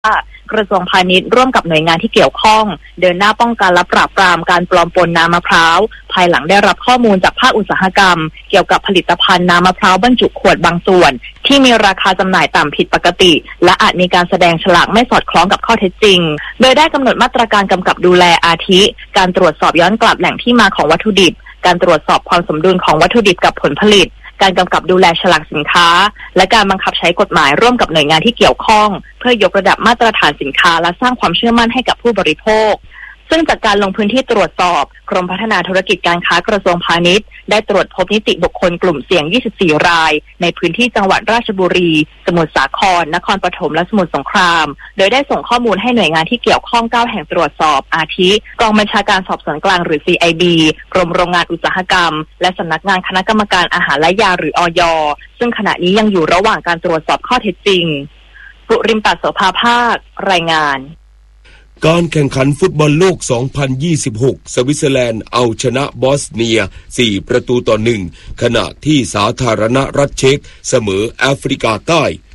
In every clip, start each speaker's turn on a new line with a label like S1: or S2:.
S1: กระทรวงพาณิชย์ร่วมกับหน่วยงานที่เกี่ยวข้องเดินหน้าป้องกันและปราบปรามการปลอมปนน้ำมะพร้าวภายหลังได้รับข้อมูลจากภาคอุตสาหกรรมเกี่ยวกับผลิตภัณฑ์น้ำมะพร้าวบรรจุขวดบางส่วนที่มีราคาจำหน่ายต่ำผิดปกติและอาจมีการแสดงฉลากไม่สอดคล้องกับข้อเท็จจริงโดยได้กำหนดมาตรการกำกับดูแลอาทิการตรวจสอบย้อนกลับแหล่งที่มาของวัตถุดิบการตรวจสอบความสมดุลของวัตถุดิบกับผลผลิตการกำกับดูแลฉลากสินค้าและการบังคับใช้กฎหมายร่วมกับหน่วยงานที่เกี่ยวข้องเพื่อยกระดับมาตรฐานสินค้าและสร้างความเชื่อมั่นให้กับผู้บริโภคซึ่งจากการลงพื้นที่ตรวจสอบกรมพัฒนาธุรกิจการค้ากระทรวงพาณิชย์ได้ตรวจพบนิติบุคคลกลุ่มเสี่ยง24รายในพื้นที่จังหวัดราชบุรีสมุทรสาครนครปฐมและสมุทรสงครามโดยได้ส่งข้อมูลให้หน่วยงานที่เกี่ยวข้อง9แห่งตรวจสอบอาทิกองบัญชาการสอบสวนกลางหรือ CIB กรมโรงงานอุตสาหกรรมและสำนักงานคณะกรรมการอาหารและยาหรืออย.ซึ่งขณะนี้ยังอยู่ระหว่างการตรวจสอบข้อเท็จจริงปุริมปัสโสภาภาครายงาน
S2: การแข่งขันฟุตบอลโลก 2026 สวิตเซอร์แลนด์เอาชนะบอสเนีย 4-1 ขณะที่สาธารณรัฐเช็กเสมอแอฟริกาใต้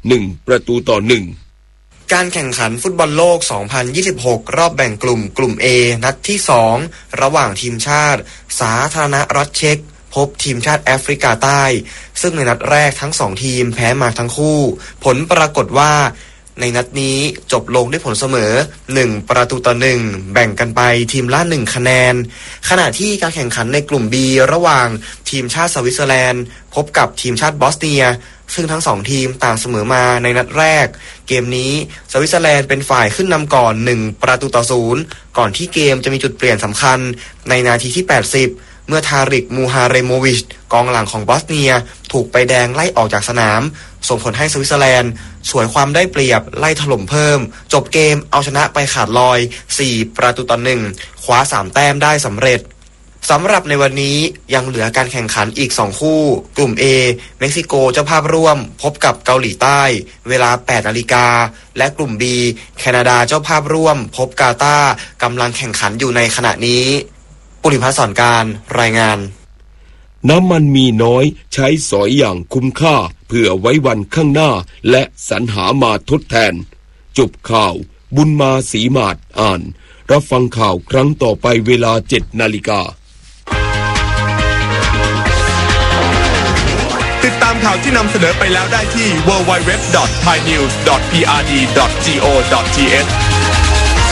S2: 1-1
S3: การแข่งขันฟุตบอลโลก 2026 รอบแบ่งกลุ่ม A นัดที่ 2 ระหว่างทีมชาติสาธารณรัฐเช็กพบทีมชาติแอฟริกาใต้ซึ่งในนัดแรกทั้ง2ทีมแพ้มาทั้งคู่ผลปรากฏว่าในนัดนี้จบลงด้วยผลเสมอ1-1แบ่งกันไปทีมละ1คะแนนขณะที่การแข่งขันในกลุ่ม B ระหว่างทีมชาติสวิตเซอร์แลนด์พบกับทีมชาติบอสเนียซึ่งทั้ง2ทีมต่างเสมอมาในนัดแรกเกมนี้สวิตเซอร์แลนด์เป็นฝ่ายขึ้นนำก่อน1-0ก่อนที่เกมจะมีจุดเปลี่ยนสำคัญในนาทีที่80เมื่อทาริกมูฮาเรโมวิชกองหลังของบอสเนียถูกใบแดงไล่ออกจากสนามส่งผลให้สวิตเซอร์แลนด์ฉวยความได้เปรียบไล่ถล่มเพิ่มจบเกมเอาชนะไปขาดลอย4-1คว้า3แต้มได้สำเร็จสำหรับในวันนี้ยังเหลือการแข่งขันอีก2คู่กลุ่ม A เม็กซิโกเจ้าภาพร่วมพบกับเกาหลีใต้เวลา 8 นาฬิกาและกลุ่ม B แคนาดาเจ้าภาพร่วมพบกาตาร์กำลังแข่งขันอยู่ในขณะนี้ปุริพัฒน์สอนการรายงาน
S2: น้ำมันมีน้อยใช้สอยอย่างคุ้มค่าเพื่อไว้วันข้างหน้าและสรรหามาทดแทนจบข่าวบุญมาศรีมาศอ่านรับฟังข่าวครั้งต่อไปเวลา 7 นาฬิกา
S4: ติดตามข่าวที่นำเสนอไปแล้วได้ที่ www.thainews.prd.go.th